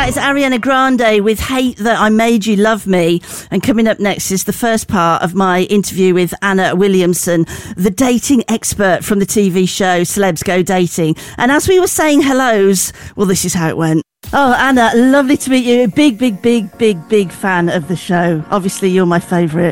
That is Ariana Grande with Hate That I Made You Love Me. And coming up next is the first part of my interview with Anna Williamson, the dating expert from the TV show Celebs Go Dating. And as we were saying hellos, well, this is how it went. Oh, Anna, lovely to meet you. Big fan of the show. Obviously, you're my favourite.